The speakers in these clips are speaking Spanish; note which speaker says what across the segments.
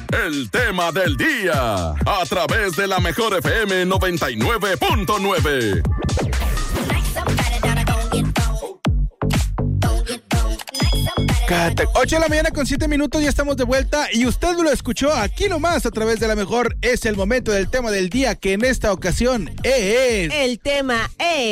Speaker 1: el tema del día, a través de la Mejor FM 99.9.
Speaker 2: 8 de la mañana con 7 minutos, ya estamos de vuelta y usted lo escuchó aquí nomás a través de la Mejor. Es el momento del tema del día, que en esta ocasión es...
Speaker 3: El tema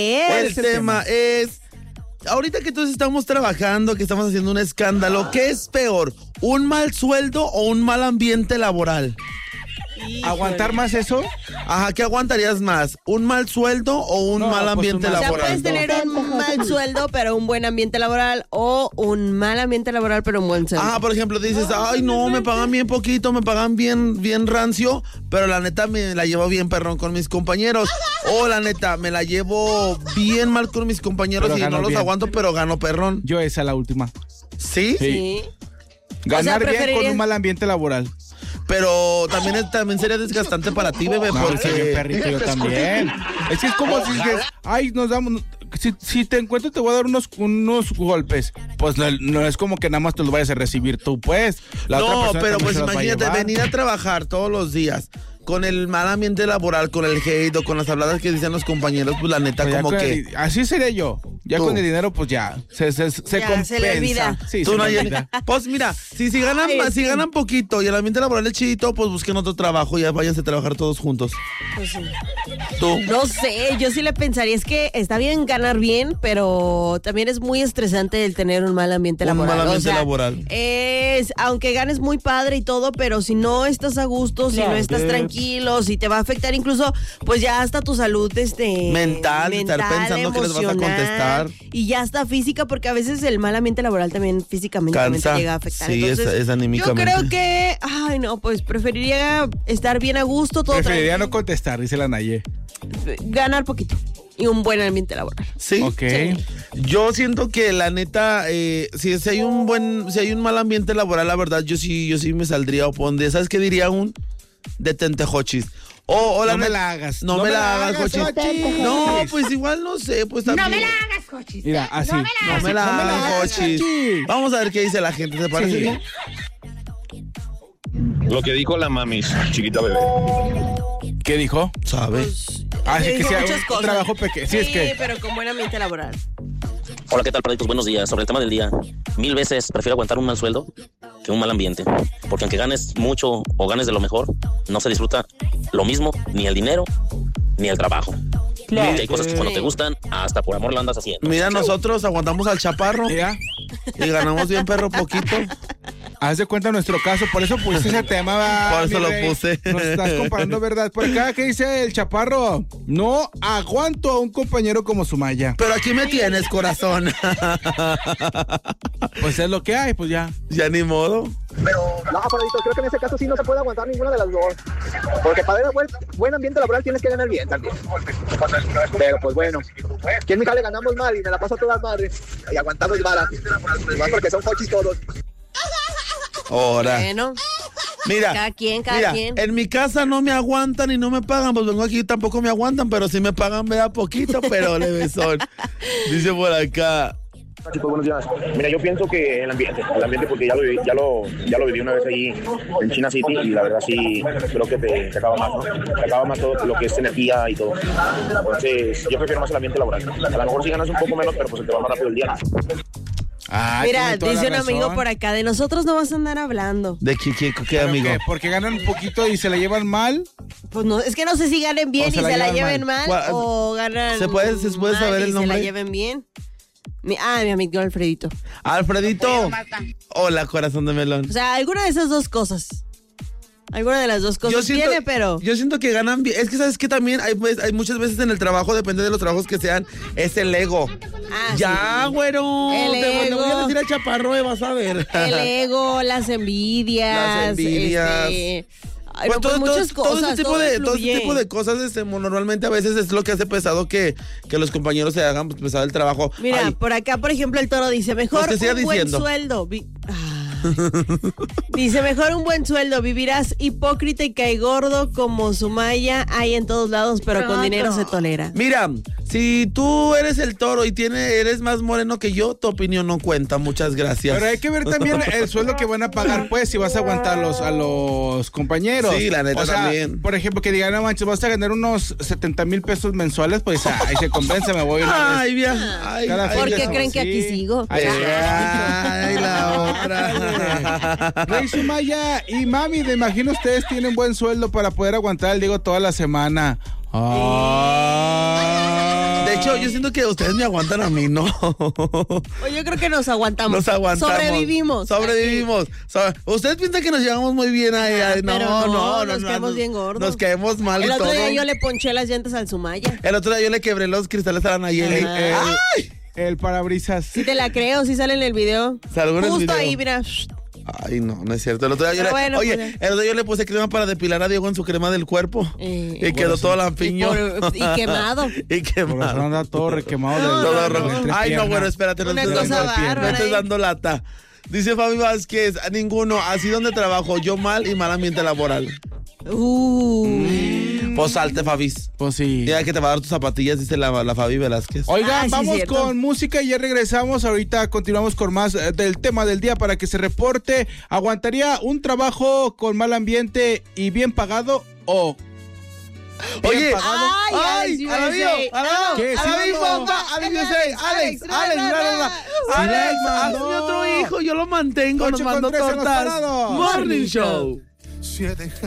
Speaker 3: es...
Speaker 4: Ahorita que todos estamos trabajando, que estamos haciendo un escándalo, ¿qué es peor? ¿Un mal sueldo o un mal ambiente laboral?
Speaker 2: ¿Aguantar más eso?
Speaker 4: Ajá, ¿qué aguantarías más? ¿Un mal sueldo o un mal ambiente laboral?
Speaker 3: O sea, puedes tener un mal sueldo, pero un buen ambiente laboral, o un mal ambiente laboral, pero un buen sueldo.
Speaker 4: Ah, por ejemplo, dices, ay, no, me pagan bien poquito, me pagan bien rancio, pero la neta me la llevo bien perrón con mis compañeros. O la neta, me la llevo bien mal con mis compañeros y no los aguanto, pero gano perrón.
Speaker 2: Yo esa la última.
Speaker 4: ¿Sí?
Speaker 3: Sí.
Speaker 2: Ganar bien con un mal ambiente laboral.
Speaker 4: Pero también sería desgastante para ti, bebé, porque...
Speaker 2: bien perrito, yo también. Es que es como si dices, ay, nos damos... Si te encuentro te voy a dar unos golpes. Pues no es como que nada más te los vayas a recibir tú, pues.
Speaker 4: No, pero pues imagínate, venir a trabajar todos los días con el mal ambiente laboral, con el hate o con las habladas que dicen los compañeros, pues la neta, pues como que...
Speaker 2: Así sería yo. Ya con el dinero, pues ya, se compensa.
Speaker 3: Se le olvida.
Speaker 2: Sí,
Speaker 4: tú no pues mira, si ganan poquito y el ambiente laboral es chidito, pues busquen otro trabajo y ya váyanse a trabajar todos juntos.
Speaker 3: Pues sí.
Speaker 4: ¿Tú?
Speaker 3: No sé, yo sí le pensaría, es que está bien ganar bien, pero también es muy estresante el tener un mal ambiente laboral.
Speaker 4: Un mal ambiente laboral.
Speaker 3: Aunque ganes muy padre y todo, pero si no estás a gusto, si no estás tranquilo, si te va a afectar incluso, pues ya hasta tu salud
Speaker 4: mental, estar pensando que les vas a contestar.
Speaker 3: Y ya hasta física, porque a veces el mal ambiente laboral también físicamente
Speaker 4: cansa,
Speaker 3: te llega a afectar.
Speaker 4: Sí,
Speaker 3: entonces,
Speaker 4: es anímicamente.
Speaker 3: Yo creo que, pues preferiría estar bien a gusto, todo
Speaker 2: preferiría
Speaker 3: tranquilo.
Speaker 2: No contestar, dice la Naye.
Speaker 3: Ganar poquito y un buen ambiente laboral.
Speaker 4: Sí.
Speaker 2: Ok.
Speaker 3: Sí.
Speaker 4: Yo siento que la neta, si hay un mal ambiente laboral, la verdad, yo sí me saldría opondé. ¿Sabes qué diría detente, Jochis?
Speaker 2: No me la hagas.
Speaker 4: No me la hagas, Jochis. No, pues igual no sé, pues también.
Speaker 5: No me la hagas, Jochis.
Speaker 2: Mira, así.
Speaker 4: No me la hagas, Jochis. Vamos a ver qué dice la gente, ¿te parece bien?
Speaker 6: Lo que dijo la mamis, chiquita bebé.
Speaker 2: ¿Qué dijo?
Speaker 4: ¿Sabes?
Speaker 2: Así que
Speaker 3: Dijo
Speaker 2: sea
Speaker 3: muchas
Speaker 2: un
Speaker 3: cosas.
Speaker 2: trabajo pequeño. Sí, es que...
Speaker 3: pero con buen ambiente laboral.
Speaker 7: Hola, ¿qué tal, perritos? Buenos días. Sobre el tema del día, 1000 veces prefiero aguantar un mal sueldo que un mal ambiente. Porque aunque ganes mucho o ganes de lo mejor, no se disfruta lo mismo, ni el dinero, ni el trabajo. Claro. Porque hay cosas que cuando te gustan, hasta por amor la andas haciendo.
Speaker 4: Mira, nosotros aguantamos al chaparro.
Speaker 2: ¿Ya?
Speaker 4: Y ganamos bien perro poquito.
Speaker 2: Haz de cuenta nuestro caso, por eso pusiste ese tema.
Speaker 4: Por eso lo puse.
Speaker 2: Nos estás comparando, ¿verdad? Por acá, ¿qué dice el chaparro? No aguanto a un compañero como Sumaya.
Speaker 4: Pero aquí me tienes, corazón.
Speaker 2: Pues es lo que hay, pues ya.
Speaker 4: Ya ni modo.
Speaker 8: Pero, no, Fredito, creo que en ese caso sí no se puede aguantar ninguna de las dos. Porque para ver buen ambiente laboral tienes que ganar bien también. Pero pues bueno, aquí en mi jale ganamos mal y me la paso a todas madres. Y aguantando es vara. Más porque son cochis todos.
Speaker 4: Ahora.
Speaker 3: Bueno.
Speaker 4: Mira,
Speaker 3: cada quien.
Speaker 4: En mi casa no me aguantan y no me pagan, pues vengo aquí y tampoco me aguantan, pero sí me pagan, me da poquito, pero levesón. Dice por acá.
Speaker 6: Chicos, buenos días. Mira, yo pienso que el ambiente porque ya lo viví una vez ahí en China City y la verdad sí creo que te acaba más, ¿no? Te acaba más todo lo que es energía y todo. Entonces, yo prefiero más el ambiente laboral. A lo mejor sí ganas un poco menos, pero pues se te va más rápido el día.
Speaker 3: Mira, dice un amigo por acá, de nosotros no vas a andar hablando.
Speaker 4: ¿De qué amigo?
Speaker 2: ¿Qué? ¿Porque ganan un poquito y se la llevan mal?
Speaker 3: Pues no, es que no sé si ganen bien y se la lleven mal o ganan
Speaker 4: ¿Se puede saber el nombre?
Speaker 3: Se la lleven bien. Mi amigo Alfredito.
Speaker 4: Alfredito. Hola, corazón de melón.
Speaker 3: O sea, alguna de esas dos cosas. Alguna de las dos cosas tiene, pero...
Speaker 4: Yo siento que ganan bien. Es que, ¿sabes qué? También hay muchas veces en el trabajo, depende de los trabajos que sean, es el ego. Ya, sí. Güero.
Speaker 3: Le
Speaker 4: voy a decir al chaparro, vas a ver.
Speaker 3: El ego, las envidias. Muchas cosas.
Speaker 4: Todo ese tipo de cosas, normalmente a veces es lo que hace pesado que los compañeros se hagan pesado el trabajo.
Speaker 3: Mira, por acá, por ejemplo, el Toro dice, mejor un buen sueldo. Dice, mejor un buen sueldo, vivirás hipócrita y cae gordo como Sumaya hay en todos lados, pero con dinero se tolera.
Speaker 4: Mira, Si tú eres el toro y eres más moreno que yo, tu opinión no cuenta. Muchas gracias.
Speaker 2: Pero hay que ver también el sueldo que van a pagar, pues, si vas a aguantar a los compañeros.
Speaker 4: Sí, la neta también.
Speaker 2: Por ejemplo, que digan, no manches, vas a ganar unos 70,000 pesos mensuales, pues ahí se compensa, me voy una
Speaker 4: Ay,
Speaker 2: vez.
Speaker 3: ¿Por qué creen que aquí sigo?
Speaker 4: Ay, la otra.
Speaker 2: Rey Sumaya y Mami, me imagino ustedes tienen buen sueldo para poder aguantar al Diego toda la semana.
Speaker 4: De hecho, yo siento que ustedes me aguantan a mí, ¿no?
Speaker 3: Yo creo que nos aguantamos.
Speaker 4: Nos aguantamos.
Speaker 3: Sobrevivimos.
Speaker 4: Ustedes piensan que nos llevamos muy bien ahí. No,
Speaker 3: nos caemos bien gordos.
Speaker 4: Nos caemos mal y todo.
Speaker 3: El otro día yo le ponché las llantas al Sumaya.
Speaker 4: El otro día yo le quebré los cristales a la Nayeli.
Speaker 2: El parabrisas.
Speaker 3: Sí te la creo, sí sale en el video. Justo ahí, mira.
Speaker 4: Ay, no es cierto. El otro día yo le puse crema para depilar a Diego en su crema del cuerpo. Y quedó todo lampiño.
Speaker 3: Y quemado.
Speaker 2: Por eso anda todo requemado.
Speaker 4: Todo rojo. Ay, no, bueno, espérate. No estoy dando lata. Dice Fabi Vázquez, a ninguno. Así donde trabajo, yo mal y mal ambiente laboral. Pues salte, Fabi.
Speaker 2: Pues sí.
Speaker 4: Ya que te va a dar tus zapatillas, dice la Fabi Velázquez.
Speaker 2: Oigan, vamos
Speaker 3: cierto.
Speaker 2: con música y ya regresamos. Ahorita continuamos con más del tema del día para que se reporte. ¿Aguantaría un trabajo con mal ambiente y bien pagado o...
Speaker 4: Oye,
Speaker 3: Alex,
Speaker 4: hazme otro hijo, yo lo mantengo, nos mando tortas. Morning Show.